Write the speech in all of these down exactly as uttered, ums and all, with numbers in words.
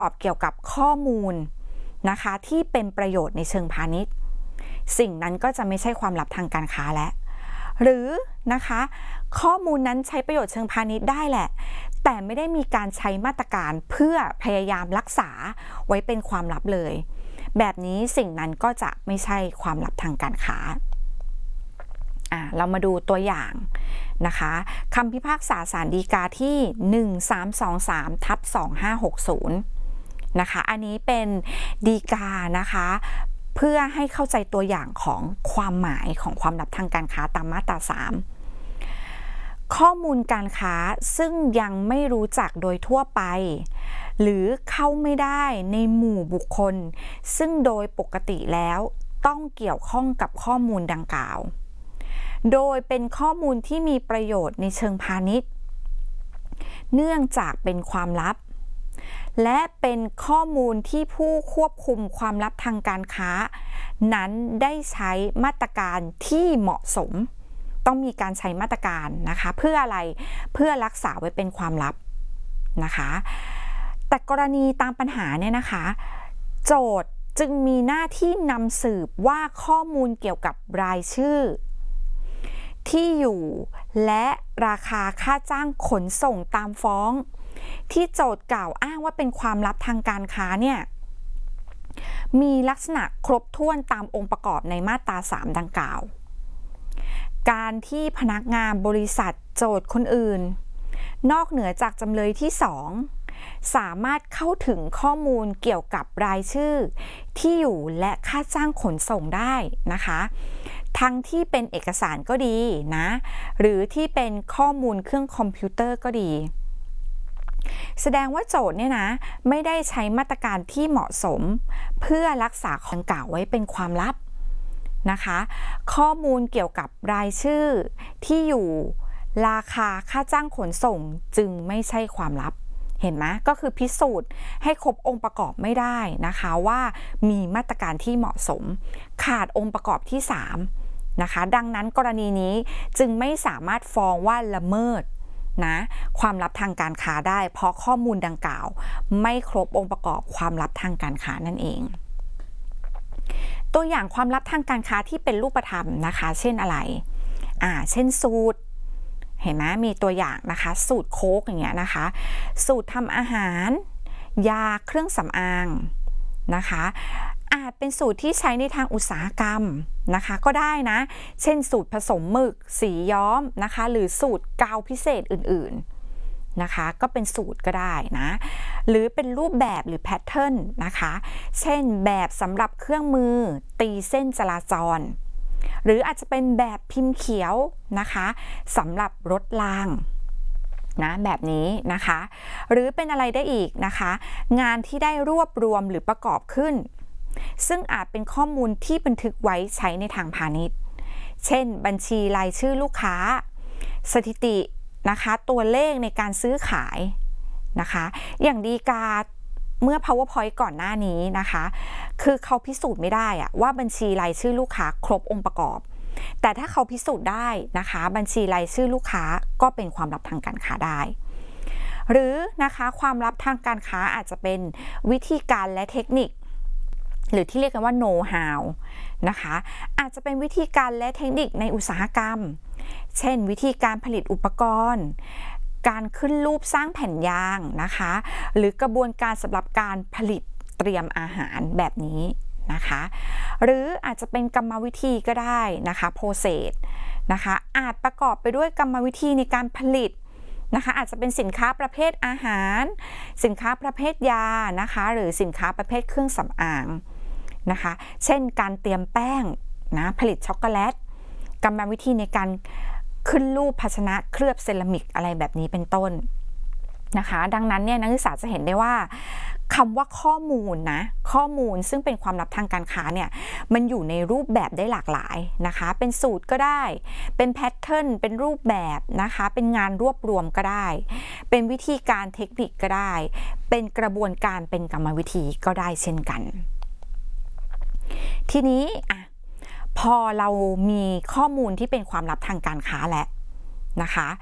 อบเกี่ยวกับข้อมูลนะคะที่เป็นประโยชน์ในเชิงพาณิชย์สิ่งนั้นก็จะไม่ใช่ความลับทางการค้าแล้วหรือนะคะข้อมูลนั้นใช้ประโยชน์เชิงพาณิชย์ได้แหละแต่ไม่ได้มีการใช้มาตรการเพื่อพยายามรักษาไว้เป็นความลับเลยแบบนี้สิ่งนั้นก็จะไม่ใช่ความลับทางการค้าอ่าเรามาดูตัวอย่างนะคะคำพิพากษาศาลฎีกาที่หนึ่งสามสองสามทับสองห้าหกศูนย์นะคะอันนี้เป็นฎีกานะคะเพื่อให้เข้าใจตัวอย่างของความหมายของความลับทางการค้าตามมาตราสามข้อมูลการค้าซึ่งยังไม่รู้จักโดยทั่วไปหรือเข้าไม่ได้ในหมู่บุคคลซึ่งโดยปกติแล้วต้องเกี่ยวข้องกับข้อมูลดังกล่าวโดยเป็นข้อมูลที่มีประโยชน์ในเชิงพาณิชย์เนื่องจากเป็นความลับและเป็นข้อมูลที่ผู้ควบคุมความลับทางการค้านั้นได้ใช้มาตรการที่เหมาะสมต้องมีการใช้มาตรการนะคะเพื่ออะไรเพื่อรักษาไว้เป็นความลับนะคะแต่กรณีตามปัญหาเนี่ยนะคะโจทย์จึงมีหน้าที่นำสืบว่าข้อมูลเกี่ยวกับรายชื่อที่อยู่และราคาค่าจ้างขนส่งตามฟ้องที่โจทย์กล่าวอ้างว่าเป็นความลับทางการค้าเนี่ยมีลักษณะครบถ้วนตามองค์ประกอบในมาตราสามดังกล่าวการที่พนักงานบริษัทโจทย์คนอื่นนอกเหนือจากจำเลยที่สองสามารถเข้าถึงข้อมูลเกี่ยวกับรายชื่อที่อยู่และค่าจ้างขนส่งได้นะคะทั้งที่เป็นเอกสารก็ดีนะหรือที่เป็นข้อมูลเครื่องคอมพิวเตอร์ก็ดีแสดงว่าโจทย์เนี่ยนะไม่ได้ใช้มาตรการที่เหมาะสมเพื่อรักษาของกล่าวไว้เป็นความลับนะคะข้อมูลเกี่ยวกับรายชื่อที่อยู่ราคาค่าจ้างขนส่งจึงไม่ใช่ความลับเห็นไหมก็คือพิสูจน์ให้ครบองค์ประกอบไม่ได้นะคะว่ามีมาตรการที่เหมาะสมขาดองค์ประกอบที่สามนะคะดังนั้นกรณีนี้จึงไม่สามารถฟ้องว่าละเมิดนะความลับทางการค้าได้เพราะข้อมูลดังกล่าวไม่ครบองค์ประกอบความลับทางการค้านั่นเองตัวอย่างความลับทางการค้าที่เป็นรูปธรรมนะคะเช่นอะไรอ่าเช่นสูตรเห็นไหมมีตัวอย่างนะคะสูตรโค้กอย่างเงี้ยนะคะสูตรทำอาหารยาเครื่องสำอางนะคะอาจเป็นสูตรที่ใช้ในทางอุตสาหกรรมนะคะก็ได้นะเช่นสูตรผสมหมึกสีย้อมนะคะหรือสูตรกาวพิเศษอื่นๆนะคะก็เป็นสูตรก็ได้นะหรือเป็นรูปแบบหรือแพทเทิร์นนะคะเช่นแบบสำหรับเครื่องมือตีเส้นจราจรหรืออาจจะเป็นแบบพิมพ์เขียวนะคะสำหรับรถรางนะแบบนี้นะคะหรือเป็นอะไรได้อีกนะคะงานที่ได้รวบรวมหรือประกอบขึ้นซึ่งอาจเป็นข้อมูลที่บันทึกไว้ใช้ในทางพาณิชย์เช่นบัญชีรายชื่อลูกค้าสถิตินะคะตัวเลขในการซื้อขายนะคะอย่างฎีกาเมื่อ powerpoint ก่อนหน้านี้นะคะคือเขาพิสูจน์ไม่ได้อะว่าบัญชีรายชื่อลูกค้าครบองค์ประกอบแต่ถ้าเขาพิสูจน์ได้นะคะบัญชีรายชื่อลูกค้าก็เป็นความลับทางการค้าได้หรือนะคะความลับทางการค้าอาจจะเป็นวิธีการและเทคนิคหรือที่เรียกกันว่า know how นะคะอาจจะเป็นวิธีการและเทคนิคในอุตสาหกรรมเช่นวิธีการผลิตอุปกรณ์การขึ้นรูปสร้างแผ่นยางนะคะหรือกระบวนการสำหรับการผลิตเตรียมอาหารแบบนี้นะคะหรืออาจจะเป็นกรรมวิธีก็ได้นะคะ process นะคะอาจประกอบไปด้วยกรรมวิธีในการผลิตนะคะอาจจะเป็นสินค้าประเภทอาหารสินค้าประเภทยานะคะหรือสินค้าประเภทเครื่องสำอางนะคะเช่นการเตรียมแป้งนะผลิตช็อกโกแลตกรรมวิธีในการขึ้นรูปภาชนะเคลือบเซรามิกอะไรแบบนี้เป็นต้นนะคะดังนั้นเนี่ยนักศึกษาจะเห็นได้ว่าคำว่าข้อมูลนะข้อมูลซึ่งเป็นความลับทางการค้าเนี่ยมันอยู่ในรูปแบบได้หลากหลายนะคะเป็นสูตรก็ได้เป็นแพทเทิร์นเป็นรูปแบบนะคะเป็นงานรวบรวมก็ได้เป็นวิธีการเทคนิคก็ได้เป็นกระบวนการเป็นกรรมวิธีก็ได้เช่นกันทีนี้อ่ะพอเรามีข้อมูลที่เป็นความลับทางการค้าแล้วนะคะ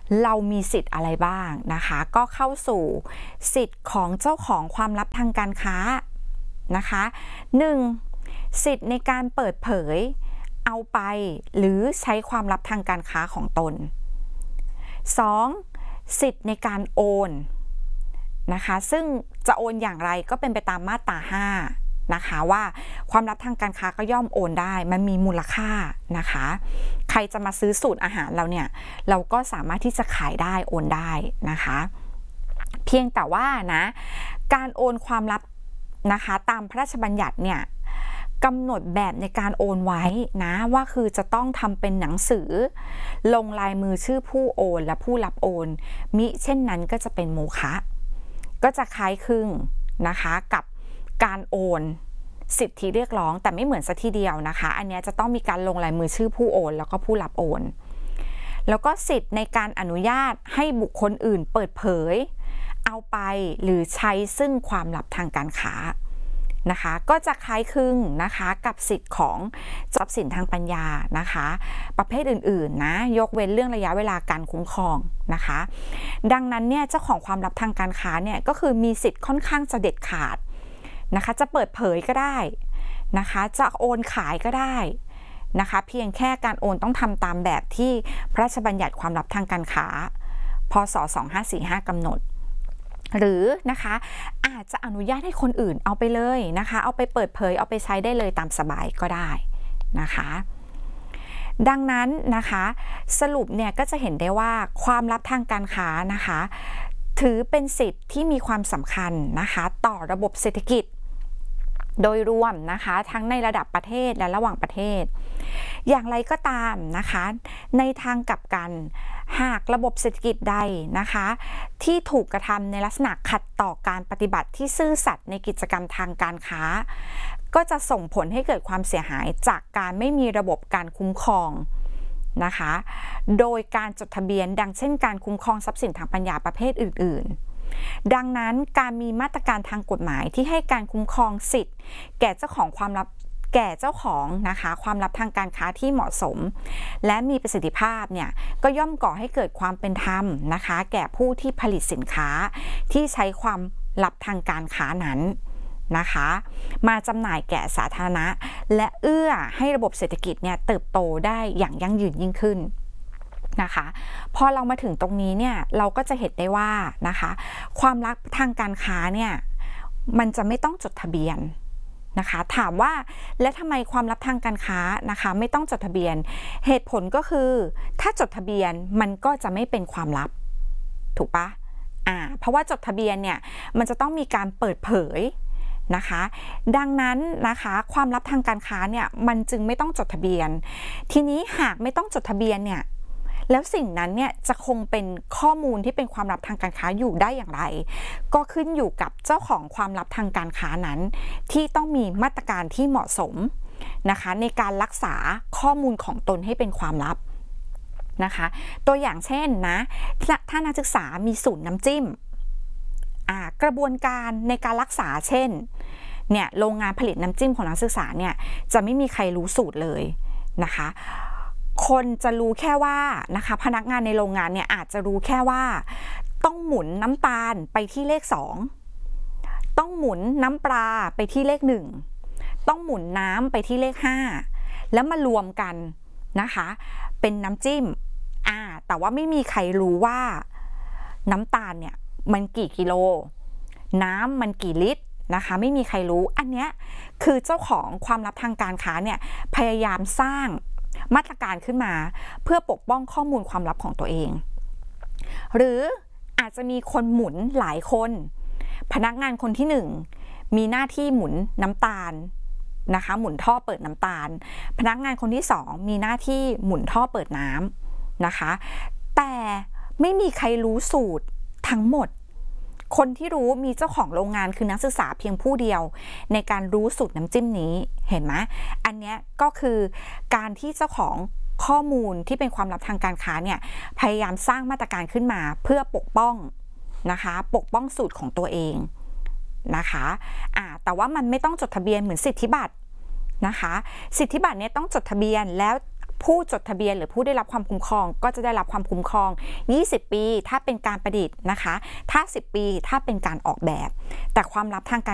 เรามีสิทธิ์อะไรบ้างนะคะก็เข้าสู่สิทธิ์ของเจ้าของความลับทางการค้านะคะหนึ่งสิทธิ์ในการเปิดเผยเอาไปหรือใช้ความลับทางการค้าของตน สอง สิทธิ์ในการโอนนะคะซึ่งจะโอนอย่างไรก็เป็นไปตามมาตราห้านะคะว่าความลับทางการค้าก็ย่อมโอนได้มันมีมูลค่านะคะใครจะมาซื้อสูตรอาหารเราเนี่ยเราก็สามารถที่จะขายได้โอนได้นะคะเพียงแต่ว่านะการโอนความลับนะคะตามพระราชบัญญัติเนี่ยกำหนดแบบในการโอนไว้นะว่าคือจะต้องทำเป็นหนังสือลงลายมือชื่อผู้โอนและผู้รับโอนมิเช่นนั้นก็จะเป็นโมฆะก็จะคล้ายคลึงนะคะกับการโอนสิทธิเรียกร้องแต่ไม่เหมือนซะทีเดียวนะคะอันนี้จะต้องมีการลงลายมือชื่อผู้โอนแล้วก็ผู้รับโอนแล้วก็สิทธิ์ในการอนุญาตให้บุคคลอื่นเปิดเผยเอาไปหรือใช้ซึ่งความลับทางการค้านะคะก็จะคล้ายคลึงนะคะกับสิทธิ์ของทรัพย์สินทางปัญญานะคะประเภทอื่นๆนะยกเว้นเรื่องระยะเวลาการคุ้มครองนะคะดังนั้นเนี่ยเจ้าของความลับทางการค้าเนี่ยก็คือมีสิทธิ์ค่อนข้างจะเด็ดขาดนะคะจะเปิดเผยก็ได้นะคะจะโอนขายก็ได้นะคะเพียงแค่การโอนต้องทำตามแบบที่พระราชบัญญัติความลับทางการค้าพ.ศ. สองพันห้าร้อยสี่สิบห้ากำหนดหรือนะคะอาจจะอนุญาตให้คนอื่นเอาไปเลยนะคะเอาไปเปิดเผยเอาไปใช้ได้เลยตามสบายก็ได้นะคะดังนั้นนะคะสรุปเนี่ยก็จะเห็นได้ว่าความลับทางการค้านะคะถือเป็นสิทธิ์ที่มีความสำคัญนะคะต่อระบบเศรษฐกิจโดยรวมนะคะทั้งในระดับประเทศและระหว่างประเทศอย่างไรก็ตามนะคะในทางกลับกันหากระบบเศรษฐกิจใดนะคะที่ถูกกระทำในลักษณะขัดต่อการปฏิบัติที่ซื่อสัตย์ในกิจกรรมทางการค้าก็จะส่งผลให้เกิดความเสียหายจากการไม่มีระบบการคุ้มครองนะคะโดยการจดทะเบียนดังเช่นการคุ้มครองทรัพย์สินทางปัญญาประเภทอื่นๆดังนั้นการมีมาตรการทางกฎหมายที่ให้การคุ้มครองสิทธิ์แก่เจ้าของความลับแก่เจ้าของนะคะความลับทางการค้าที่เหมาะสมและมีประสิทธิภาพเนี่ยก็ย่อมก่อให้เกิดความเป็นธรรมนะคะแก่ผู้ที่ผลิตสินค้าที่ใช้ความลับทางการค้านั้นนะคะมาจำหน่ายแก่สาธารณะและเอื้อให้ระบบเศรษฐกิจเนี่ยเติบโตได้อย่างยั่งยืนยิ่งขึ้นนะคะพอเรามาถึงตรงนี้เนี่ยเราก็จะเห็นได้ว่านะคะความลับทางการค้าเนี่ยมันจะไม่ต้องจดทะเบียนนะคะถามว่าและทำไมความลับทางการค้านะคะไม่ต้องจดทะเบียนเหตุผลก็คือถ้าจดทะเบียนมันก็จะไม่เป็นความลับถูกปะอ่าเพราะว่าจดทะเบียนเนี่ยมันจะต้องมีการเปิดเผยนะคะดังนั้นนะคะความลับทางการค้าเนี่ยมันจึงไม่ต้องจดทะเบียนทีนี้หากไม่ต้องจดทะเบียนเนี่ยแล้วสิ่งนั้นเนี่ยจะคงเป็นข้อมูลที่เป็นความลับทางการค้าอยู่ได้อย่างไรก็ขึ้นอยู่กับเจ้าของความลับทางการค้านั้นที่ต้องมีมาตรการที่เหมาะสมนะคะในการรักษาข้อมูลของตนให้เป็นความลับนะคะตัวอย่างเช่นนะถ้านักศึกษามีสูตรน้ำจิ้มกระบวนการในการรักษาเช่นเนี่ยโรงงานผลิตน้ำจิ้มของนักศึกษาเนี่ยจะไม่มีใครรู้สูตรเลยนะคะคนจะรู้แค่ว่านะคะพนักงานในโรงงานเนี่ยอาจจะรู้แค่ว่าต้องหมุนน้ำตาลไปที่เลขสองต้องหมุนน้ำปลาไปที่เลขหนึ่งต้องหมุนน้ำไปที่เลขห้าแล้วมารวมกันนะคะเป็นน้ำจิ้มอ่าแต่ว่าไม่มีใครรู้ว่าน้ำตาลเนี่ยมันกี่กิโลน้ำมันกี่ลิตรนะคะไม่มีใครรู้อันเนี้ยคือเจ้าของความลับทางการค้าเนี่ยพยายามสร้างมาตรการขึ้นมาเพื่อปกป้องข้อมูลความลับของตัวเองหรืออาจจะมีคนหมุนหลายคนพนักงานคนที่หนึ่งมีหน้าที่หมุนน้ำตาลนะคะหมุนท่อเปิดน้ำตาลพนักงานคนที่สองมีหน้าที่หมุนท่อเปิดน้ำนะคะแต่ไม่มีใครรู้สูตรทั้งหมดคนที่รู้มีเจ้าของโรงงานคือนักศึกษาเพียงผู้เดียวในการรู้สูตรน้ำจิ้มนี้เห็นไหมอันนี้ก็คือการที่เจ้าของข้อมูลที่เป็นความลับทางการค้าเนี่ยพยายามสร้างมาตรการขึ้นมาเพื่อปกป้องนะคะปกป้องสูตรของตัวเองนะคะอ่าแต่ว่ามันไม่ต้องจดทะเบียนเหมือนสิทธิบัตรนะคะสิทธิบัตรเนี่ยต้องจดทะเบียนแล้วผู้จดทะเบียนหรือผู้ได้รับความคุ้มครองก็จะได้รับความคุ้มครองยี่สิบปีถ้าเป็นการประดิษฐ์นะคะถ้าสิบปีถ้าเป็นการออกแบบแต่ความลับทางการ